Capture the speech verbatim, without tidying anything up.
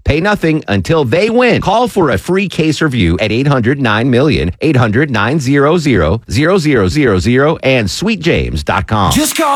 Pay nothing until they win. Call for a free case review at eight hundred nine million, eight hundred nine hundred, zero zero zero zero and sweet james dot com. Just call